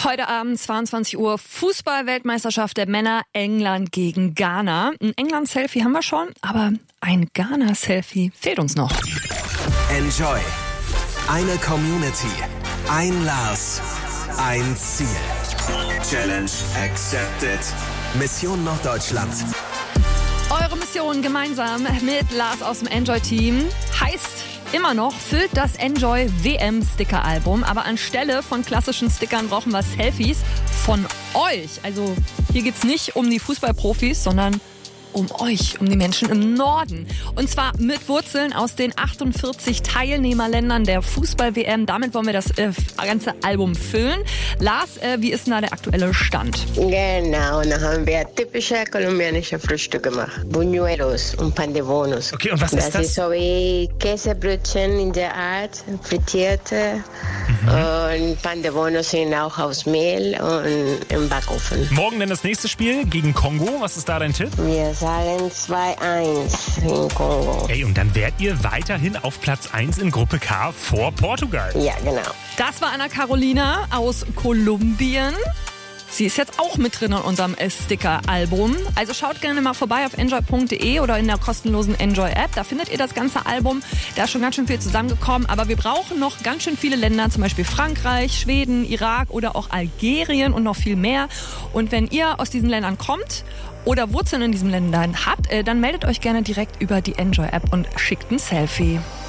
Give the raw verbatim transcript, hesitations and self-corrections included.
Heute Abend zweiundzwanzig Uhr Fußball-Weltmeisterschaft der Männer, England gegen Ghana. Ein England-Selfie haben wir schon, aber ein Ghana-Selfie fehlt uns noch. Enjoy. Eine Community. Ein Lars. Ein Ziel. Challenge accepted. Mission Norddeutschland. Eure Mission gemeinsam mit Lars aus dem Enjoy-Team heißt immer noch, füllt das Enjoy W M-Sticker-Album. Aber anstelle von klassischen Stickern brauchen wir Selfies von euch. Also hier geht's nicht um die Fußballprofis, sondern um euch, um die Menschen im Norden. Und zwar mit Wurzeln aus den achtundvierzig Teilnehmerländern der Fußball-W M. Damit wollen wir das äh, ganze Album füllen. Lars, äh, wie ist denn da der aktuelle Stand? Genau, und dann haben wir typische kolumbianische Frühstück gemacht. Buñuelos und Pan de Bonos. Okay, und was das ist das? Das ist so wie Käsebrötchen in der Art, frittierte. Mhm. Und Pan de Bonos sind auch aus Mehl und im Backofen. Morgen dann das nächste Spiel gegen Kongo. Was ist da dein Tipp? Wir sagen zwei eins in Kongo. Ey, und dann wärt ihr weiterhin auf Platz eins in Gruppe K vor Portugal. Ja, genau. Das war Anna Carolina aus Kolumbien. Sie ist jetzt auch mit drin in unserem Sticker-Album. Also schaut gerne mal vorbei auf enjoy punkt de oder in der kostenlosen Enjoy-App. Da findet ihr das ganze Album. Da ist schon ganz schön viel zusammengekommen. Aber wir brauchen noch ganz schön viele Länder, zum Beispiel Frankreich, Schweden, Irak oder auch Algerien und noch viel mehr. Und wenn ihr aus diesen Ländern kommt oder Wurzeln in diesen Ländern habt, dann meldet euch gerne direkt über die Enjoy-App und schickt ein Selfie.